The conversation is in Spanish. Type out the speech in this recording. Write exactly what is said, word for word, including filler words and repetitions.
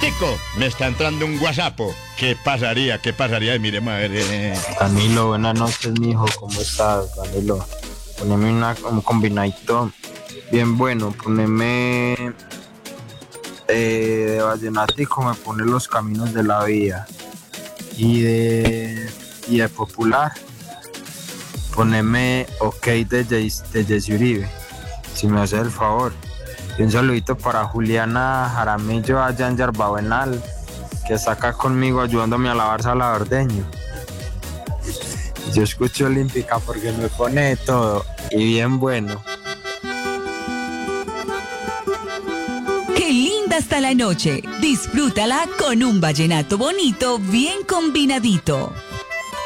momentico, me está entrando un WhatsApp. ¿Qué pasaría? ¿Qué pasaría? Miremos a ver. Eh. Danilo, buenas noches, mijo. ¿Cómo estás, Danilo? Poneme una, un combinadito bien bueno. Poneme eh, de vallenatico, me pone Los Caminos de la Vida. Y de, y de popular, poneme OK de, Jay, de Jessy Uribe, si me hace el favor. Y un saludito para Juliana Jaramillo allá en Yarbabuenal, que está acá conmigo ayudándome a lavar sala verdeño. Yo escucho Olímpica porque me pone de todo y bien bueno. ¡Qué linda está la noche! Disfrútala con un vallenato bonito bien combinadito.